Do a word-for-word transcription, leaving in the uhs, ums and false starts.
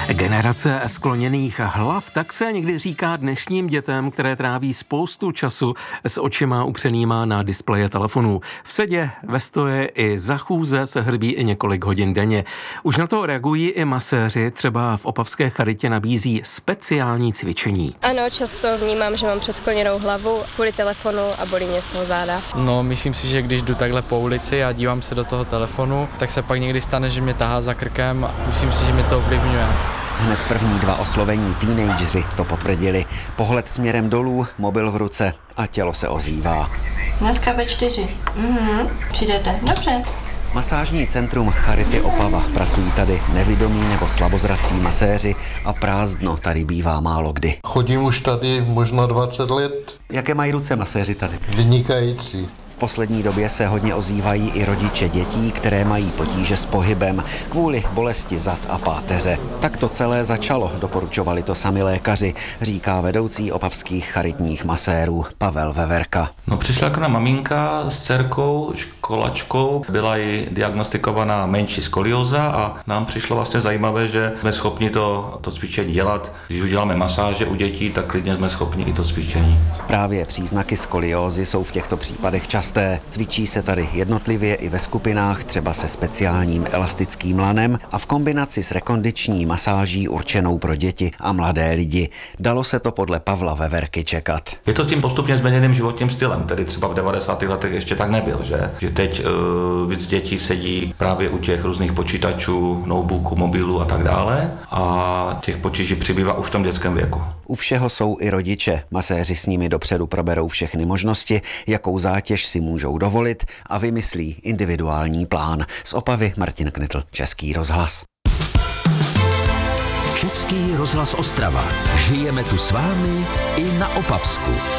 Generace skloněných hlav, tak se někdy říká dnešním dětem, které tráví spoustu času s očima upřenýma na displeje telefonů. V sedě, ve stoje i za chůze se hrbí i několik hodin denně. Už na to reagují i maséři, třeba v Opavské charitě nabízí speciální cvičení. Ano, často vnímám, že mám předkloněnou hlavu kvůli telefonu a bolí mě z toho záda. No, myslím si, že když jdu takhle po ulici a dívám se do toho telefonu, tak se pak někdy stane, že mě tahá za krkem a myslím si, že mě to ovlivňuje. Hned první dva oslovení teenageři to potvrdili. Pohled směrem dolů, mobil v ruce a tělo se ozývá. Dneska ve čtyři. Mhm, přijdete. Dobře. Masážní centrum Charity Opava. Pracují tady nevidomí nebo slabozrací maséři a prázdno tady bývá málo kdy. Chodím už tady možná dvacet let. Jaké mají ruce maséři tady? Vynikající. V poslední době se hodně ozývají i rodiče dětí, které mají potíže s pohybem kvůli bolesti zad a páteře. Tak to celé začalo, doporučovali to sami lékaři, říká vedoucí opavských charitních masérů Pavel Veverka. No, přišla k nám maminka s dcerkou, školačkou, byla jí diagnostikovaná menší skolióza a nám přišlo vlastně zajímavé, že jsme schopni to, to cvičení dělat. Když uděláme masáže u dětí, tak klidně jsme schopni i to cvičení. Právě příznaky skoliózy jsou v těchto případech časté. Cvičí se tady jednotlivě i ve skupinách, třeba se speciálním elastickým lanem a v kombinaci s rekondiční masáží určenou pro děti a mladé lidi. Dalo se to podle Pavla Veverky čekat. Je to s tím postupně změněným životním stylem, tedy třeba v devadesátých letech ještě tak nebyl, že? Že teď uh, víc dětí sedí právě u těch různých počítačů, notebooků, mobilů a tak dále a těch potíží přibývá už v tom dětském věku. U všeho jsou i rodiče. Maséři s nimi dopředu proberou všechny možnosti, jakou zátěž si můžou dovolit a vymyslí individuální plán. Z Opavy Martin Knitl, Český rozhlas. Český rozhlas Ostrava. Žijeme tu s vámi i na Opavsku.